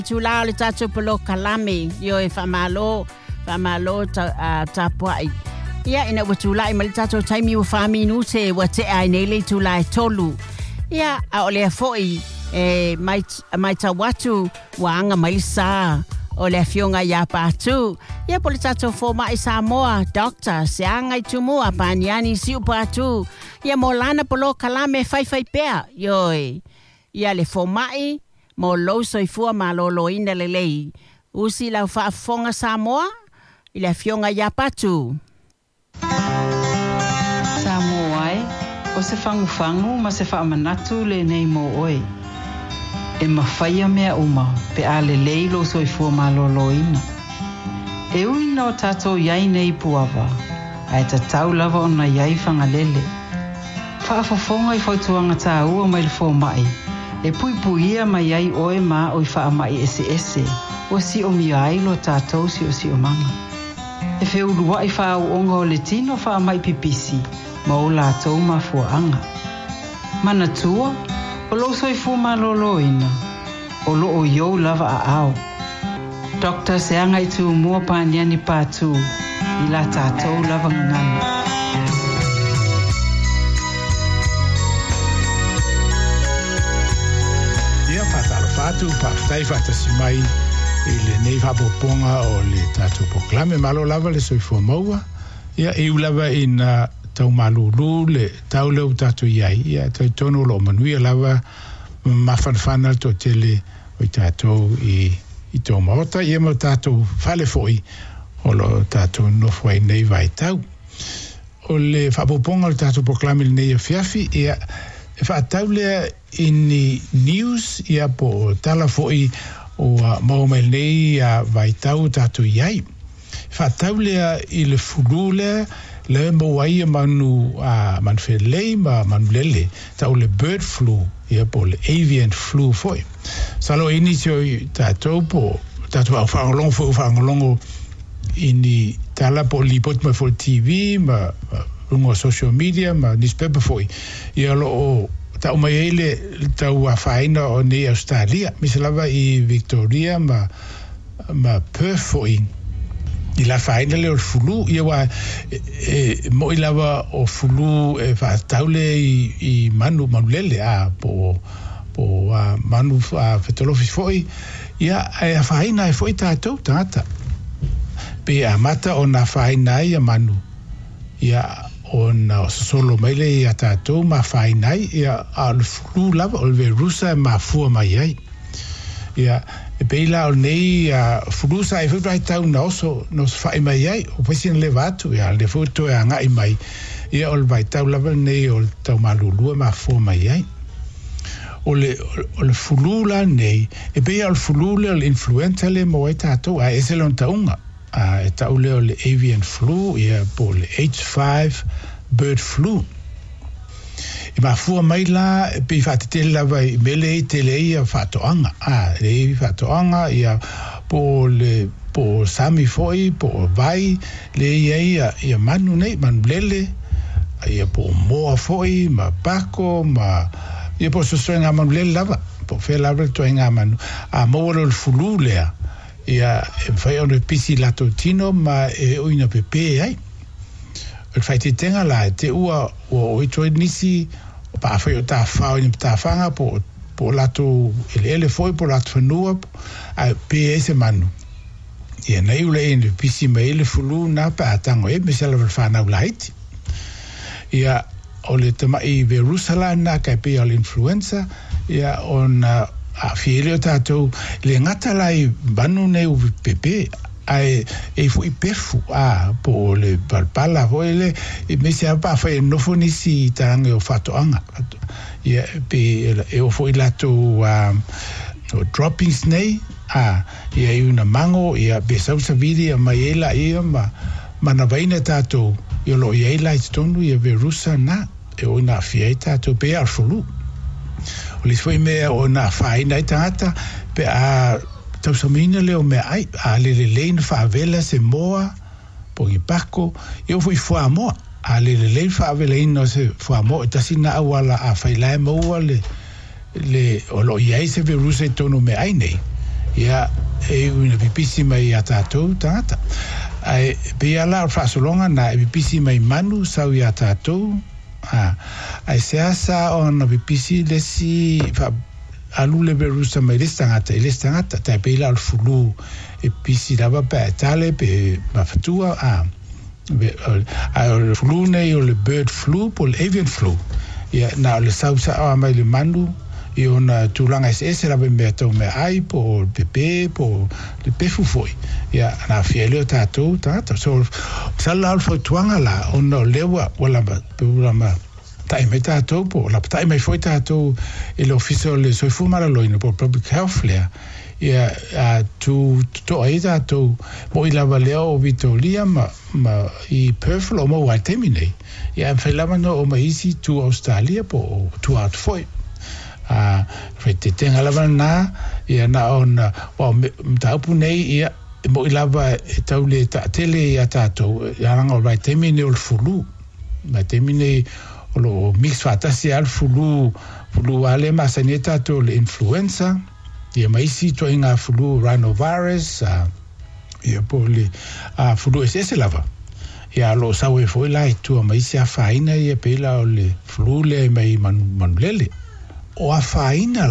Tula le tatu polo kalame yo e famalo tapuai. Ia ina watula i malitato taimi u faminu te wate ai nele tula e tolu. Ia a ole foi mai tawatu wa anga maisa ole fionga ya patu. Ia politato fo mai Samoa doctor se anga i tumu apaniani si upatu. Ia molana polo kalame fai pea yoi. Ia le fo mai mo lo soifua malolo ina lelei. Usi la fonga Samoa ile fionga ya patu. Samoa o se fangu ma se whaamanatu le nei mo oi. E mawhaia mea uma pe a le leilo soifua malolo ina. E uina o tato iai nei puawa, a e tatau lava o na iai whangalele. Whaafafonga i whautuanga tā ua mai le fō mai. E puipuia mai iai oe ma o i wha mai ese. O si o mi ai lo tātou si o manga. E whiurua i wha au onga o le tino wha mai pipisi, ma o lātou ma fuaanga. Mana tua, o lo soifu ma loloina, o lo o iou lava a au. Dr. Seanga i tu mua pāniani pātū, i la tātou lava ngana. Fatu partai fatasi mai le nei vapoponga o le tatu poklame malo lava le soifua maua ia e ulava ina tau malulu le tau leu tatu iai ia tau tono lo manuia lava mafanfana to tele o tatu i tau maota ia mo tatu fale foi o lo tatu no foi nei vai tau o le vapoponga le tatu poklame le nei fiafi ia Whaataulea ini news ia po tala foi o maumele a vaitau tatu iai. Whaataulea i le fulule le mawai manu manwhelei ma manulele tau le bird flu ia po le avian flu foi. Salo ini tio tatu po tatu au whaangolongo ini tala po lipot ma for TV ma lungo social media ma newspaper foi ia lo o tau mai ele tau a faina o nei Australia misalava i Victoria ma Perth foi i la faina le o fulu ia wa mo i lava o fulu fa taule i manulele a po manu a fetolofi foi ia a faina e foi tātou tangata pe a mata o na faina ia manu ia ona solo mele ia tātou ma whainai ia al flu lava o le rusa ma fua mai ai ia e peila o nei flu sa e whai tau na oso nos whai mai ai o pesina le vatu ia le futo e angai mai ia o le vai tau lava nei o le tau malulua ma fua mai ai o le flu la nei e peila o le flu le influenza le mo e tātou a ese lon taunga e tau leo le avian flu ia po le H5 bird flu e mafua mai la pe whatetele lava i mele i tele ia whatoanga le whatoanga ia po sami foi po vai le ia manu nei manulele ia po moa foi ma bako ma ia po sosoenga manulele lava po fe lava toenga manu a moa le flu lea ia e fai ona pisi lato tino ma e uina pepe ai e fai te tenga la te ua o ito nisi pa fai o ta fao ni ta fanga po lato ele foi po lato fanua a PS manu ia nei ule in pisi ma ele fulu na pa tango e me sala fana ulaiti ia o le tama i Jerusalem na ka pe al influenza ia ona a fiele tātou le ngata lai banu nei u pepe ai e fu i perfu po le palpala hoele e me se apa fa no fonisi tanga o fatoanga ia pe e o foi lato droppings nei ia una mango ia be sausa vidia mai ela ia ma na vaina tātou ia lo ia ela tonu ia verusa na e ona fieta to pe al fulu o le foi me o na faina i tangata pe a tau samina leo me ai a le leina whaavela se moa po i pako e o foi fua moa a le leina whaavela ino se fua moa tasi na awala a whailai moa le o lo iai se verusa i tono me ai nei ia e una pipisi mai a tātou tangata. Ai pe ala whasolonga na e pipisi mai manu sau i a tātou. Ai se asa o na pipisi lesi alule berusa mai les tangata tai pe ila fulu e pisi lava pe tale pe mafatua o flu nei o le bird flu po le avian flu ia na le sausa a mai le manu i ona tulanga SS la me to me ai po pepe po le pefu foi ia na fielio tato so sala alfo tuanga la ona lewa wala ma tai me tato po la tai me foi tato e lo fiso le so fu mala loino po public health le ia to ai tato mo i lava leo vitolia ma i perflo mo wa termine ia felama no o maisi to Australia po to out foi fete tenga lava na ia na ona wa taupu nei ia mo i lava taule ta tele ia tato ia ranga o vai termine o fulu vai termine o lo mix fatasi al fulu ale masaneta to le influenza ia maisi to inga fulu rhinovirus ia pole fulu ese lava ia lo sawe foi lai tu maisi a faina ia pela o le fulu le mai manulele o a faina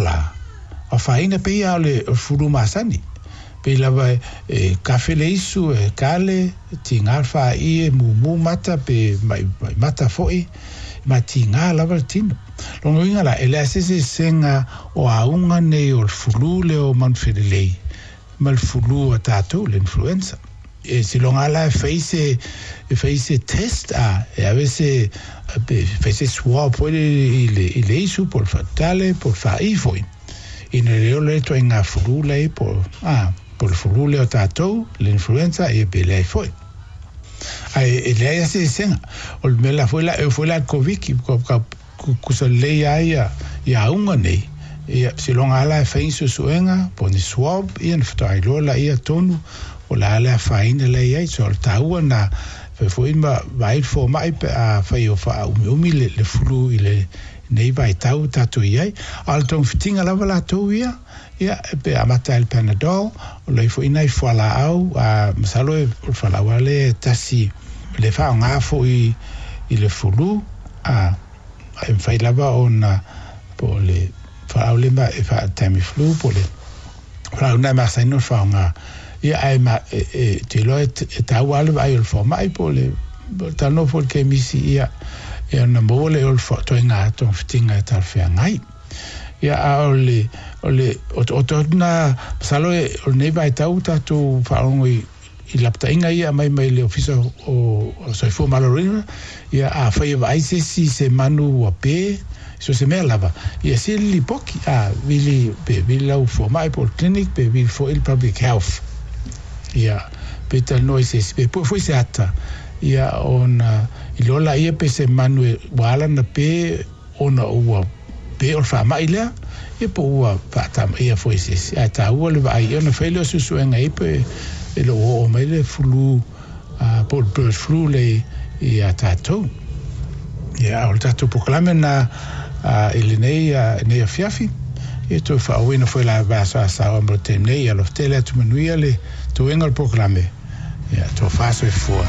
pe ia le fulu masani pe lava kafe le isu kale tinga fa i mu mata pe mai mata foi matinga lava tino longo inga la ele asese senga o aunga nei o fulu le o manfedele mal fulu atato l'influenza e si longa la face test e avesse face swab poi le isu por fatale por fai foi in le to inga fulu le por fulu le atato l'influenza e pe le foi ai le ase senga o me la foi la covid ku se le ia unga nei ia si longa la feinso suenga poni swab in ftai lola ia tonu o la faina le ia so taua na foi vai fo mai a fai o fa umi le flu ile nei vai tatu ia alton fitinga la toia ia pe amata el panadol o le foi nai fala au masalo e fala wale tasi le fa nga fo i le flu em fai lava ona po le fa le ma e fa Tamiflu po le fa una ma sai no fa nga ia ai ma te lo ta wale vai il forma ai po le ta no for che mi si ia e na mole o foto nga to fitinga ta fa ngai ia ole o na salo o ne vai ta uta to fa ngoi i lapta inga ia mai le ofiso o so fu malorina ia a fa vai se manu a pe so se me lava ia se li poki vili la ufo mai por clinic pe vil for il public health ia petal noises pe foi se ata ia ona ilola ia pe se manu wala na pe ona o pe o fa mai la e po ua pata ia foi se ata o le vai ona felo su en ai pe lo o mai le flu por bird flu le ia tato ia o tato proclame na ele nei fiafi e to fa wina foi la basa sa o mo temne ia lo tele tu menuia le to engol proclame ia to fa so fu